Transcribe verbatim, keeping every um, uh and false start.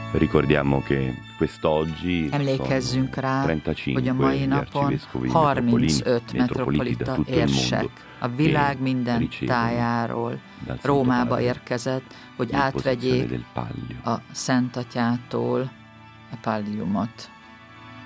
Ricordiamo che quest'oggi Emlékezzünk rá, hogy a trentacinque mai gli napon arcivescovi harmincöt metropoliti da metropolita tutto il mondo érsek a világ che minden ricevono tájáról dal Santo Rómába Padre érkezett, hogy l'imposizione átvegyék del Pallio. a Szent Atyától a palliumot.